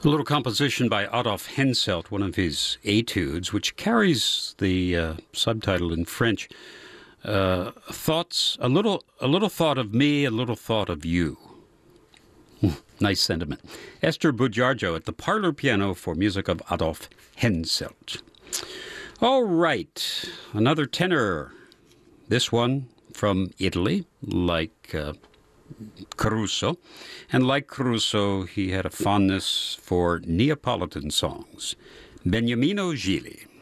A little composition by Adolf Henselt, one of his etudes, which carries the subtitle in French, thoughts, a little thought of me, a little thought of you. Nice sentiment. Esther Bugiardo at the parlor piano for music of Adolf Henselt. All right, another tenor. This one from Italy, like Caruso. And like Caruso, he had a fondness for Neapolitan songs. Beniamino Gigli.